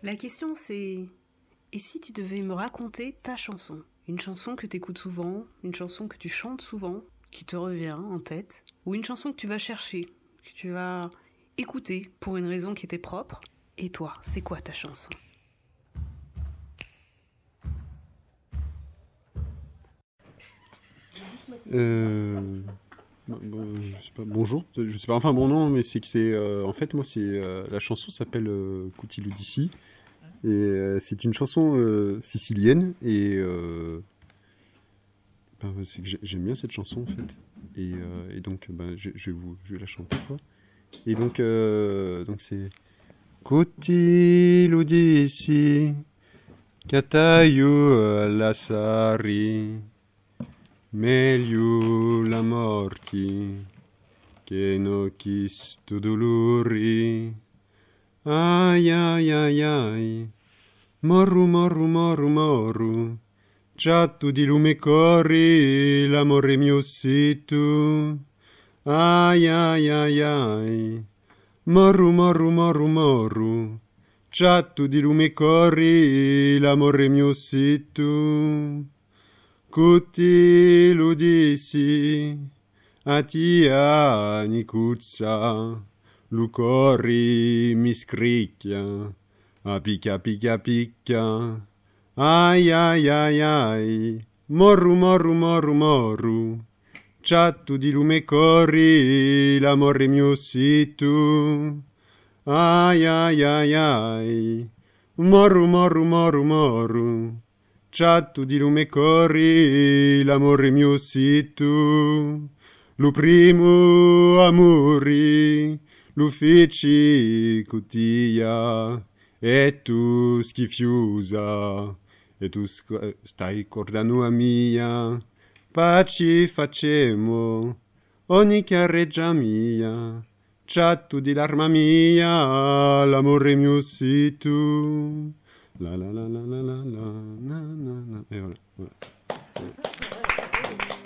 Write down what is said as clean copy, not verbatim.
La question c'est, et si tu devais me raconter ta chanson? Une chanson que tu écoutes souvent, une chanson que tu chantes souvent, qui te revient en tête, ou une chanson que tu vas chercher, que tu vas écouter pour une raison qui était propre. Et toi, c'est quoi ta chanson? Je sais pas, bonjour, je sais pas, enfin mon nom, mais c'est que c'est, en fait moi c'est, la chanson s'appelle Coutilou d'ici, et c'est une chanson sicilienne, et c'est que j'aime bien cette chanson en fait, et donc je vais la chanter quoi, et donc c'est Coutilou d'ici, Cataio la Sari, meglio la morti che no quisto dolori. Ai ai ai ai, morru morru morru morru, già tu di lume corri, l'amore mio sei tu. Ai ai ai ai, morru morru morru morru, già tu di lume corri, l'amore mio sei tu. Cuti ludisi, atia nicuzza, lucori mi scricchia, a picchia picchia picchia, ai ai ai ai, morru morru morru morru, ciattu di lume corri, l'amore mio sei tu, ai ai ai ai, morru morru morru morru, ciattu di lume corri, l'amore mio sei tu. Lo primo amore, lo feci cutia, e tu schifiosa, e tu stai cordando a mia, pace facemo, ogni carreggia mia, ciattu di l'arma mia, l'amore mio sei tu. La la la la la la la la la. Et voilà.